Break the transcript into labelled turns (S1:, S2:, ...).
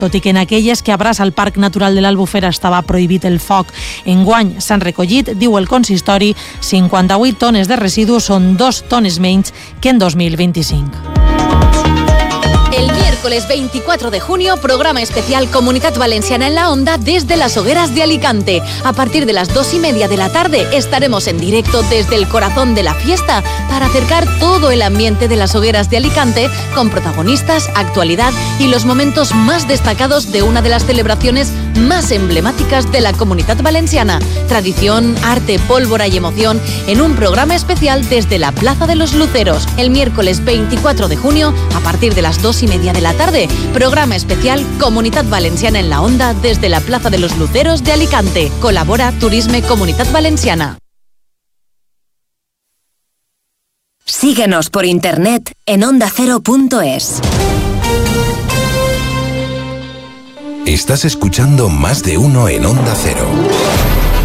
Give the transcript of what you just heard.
S1: Tot i que en aquelles que abraça el Parc Natural de l'Albufera estava prohibit el foc. Enguany s'han recollit, diu el consistori, 58 tones de residus, són 2 tones menys que en 2025.
S2: El miércoles 24 de junio, programa especial Comunidad Valenciana en la Onda desde las Hogueras de Alicante. A partir de las 2:30 de la tarde estaremos en directo desde el corazón de la fiesta para acercar todo el ambiente de las Hogueras de Alicante con protagonistas, actualidad y los momentos más destacados de una de las celebraciones más emblemáticas de la Comunidad Valenciana. Tradición, arte, pólvora y emoción en un programa especial desde la Plaza de los Luceros. El miércoles 24 de junio, a partir de las 2:30 de la tarde, programa especial Comunidad Valenciana en la Onda desde la Plaza de los Luceros de Alicante. Colabora Turisme Comunidad Valenciana.
S3: Síguenos por internet en ondacero.es.
S4: Estás escuchando Más de Uno en Onda Cero.